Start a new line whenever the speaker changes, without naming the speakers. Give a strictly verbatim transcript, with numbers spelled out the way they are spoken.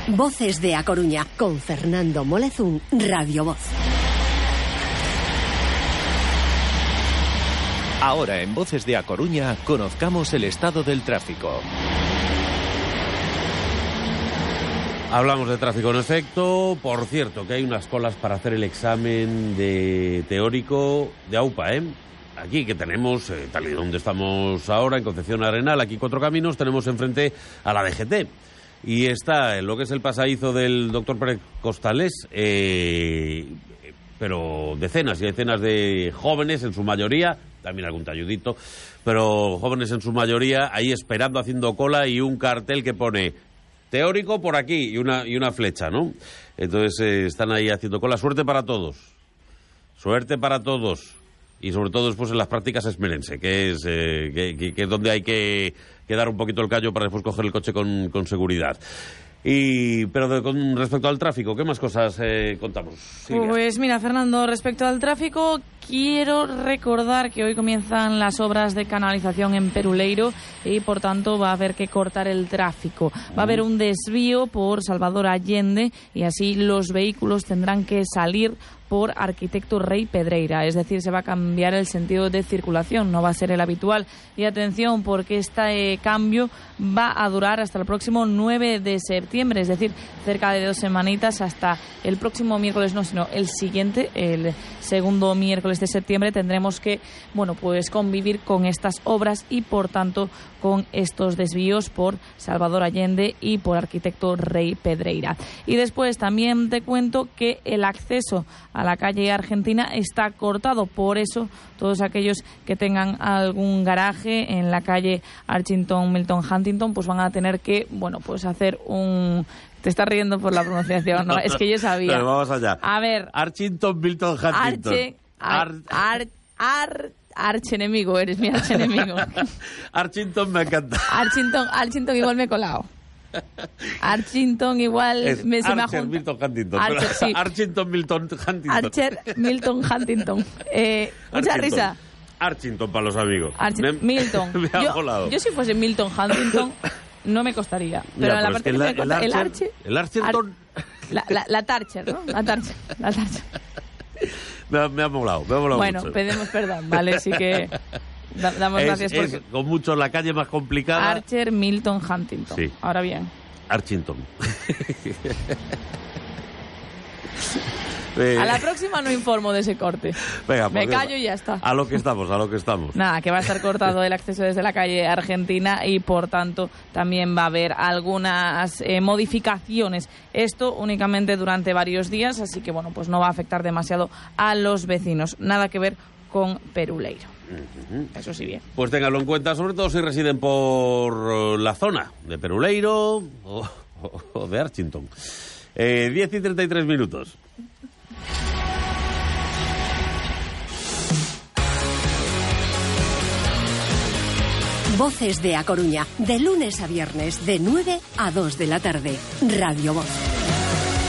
Voces de A Coruña, con Fernando Molezún, Radio Voz.
Ahora en Voces de A Coruña, conozcamos el estado del tráfico.
Hablamos de tráfico en efecto. Por cierto, que hay unas colas para hacer el examen de teórico de A U P A, ¿eh? Aquí que tenemos, eh, tal y donde estamos ahora, en Concepción Arenal, aquí Cuatro Caminos, tenemos enfrente a la D G T. Y está en lo que es el pasadizo del doctor Pérez Costales, eh, pero decenas y decenas de jóvenes, en su mayoría, también algún talludito, pero jóvenes en su mayoría, ahí esperando, haciendo cola, y un cartel que pone teórico por aquí y una, y una flecha, ¿no? Entonces eh, están ahí haciendo cola. Suerte para todos. Suerte para todos. Y sobre todo después en las prácticas esmérense, que es, eh, que, que, que es donde hay que, que dar un poquito el callo para después coger el coche con, con seguridad. Y pero de, con respecto al tráfico, ¿qué más cosas eh, contamos? Silvia.
Pues mira, Fernando, respecto al tráfico, quiero recordar que hoy comienzan las obras de canalización en Peruleiro y por tanto va a haber que cortar el tráfico. Va a haber un desvío por Salvador Allende y así los vehículos tendrán que salir por Arquitecto Rey Pedreira, es decir, se va a cambiar el sentido de circulación, no va a ser el habitual. Y atención, porque este eh, cambio va a durar hasta el próximo nueve de septiembre, es decir, cerca de dos semanitas, hasta el próximo miércoles, no, sino el siguiente, el segundo miércoles de septiembre, tendremos que, bueno, pues convivir con estas obras y, por tanto, con estos desvíos por Salvador Allende y por Arquitecto Rey Pedreira. Y después también te cuento que el acceso a la calle Argentina está cortado, por eso todos aquellos que tengan algún garaje en la calle Archington Milton Huntington pues van a tener que, bueno, pues hacer un... Te estás riendo por la pronunciación, ¿no? Es que yo sabía.
Pero vamos allá.
A ver.
Archington Milton Huntington.
Arche... Ar... Ar... Ar... Archenemigo, eres mi archenemigo.
Archington me encanta.
Archington, Archington igual me he colado. Archington igual
es
me, se me ha
Archer
juntado.
Milton Huntington.
Archer, sí.
Archington Milton Huntington.
Archer Milton Huntington. Eh, mucha
Archington.
risa.
Archington para los amigos.
Arch
me,
Milton.
Me ha
yo,
colado.
yo si fuese Milton Huntington no me costaría. Pero
ya,
en la
pero
parte
es que
que
el,
me
el,
el
Archer,
Arche...
el Archington...
Ar, la, la, la Tarcher, ¿no? La Tarcher. La Tarcher.
me, ha, me ha molado, me ha molado
bueno,
mucho.
pedimos perdón, ¿vale? Así que da, damos
es,
gracias porque...
Es con mucho la calle más complicada.
Archer Milton Huntington.
Sí.
Ahora bien.
Archington.
A la próxima no informo de ese corte.
Venga,
me
pues,
callo y ya está.
A lo que estamos, a lo que estamos.
Nada, que va a estar cortado el acceso desde la calle Argentina y por tanto también va a haber algunas eh, modificaciones. Esto únicamente durante varios días, así que bueno, pues no va a afectar demasiado a los vecinos. Nada que ver con Peruleiro. Uh-huh. Eso sí bien.
Pues ténganlo en cuenta, sobre todo si residen por la zona de Peruleiro o, o, o de Archington. Eh, diez y treinta y tres minutos.
Voces de A Coruña, de lunes a viernes, de nueve a dos de la tarde. Radio Voz.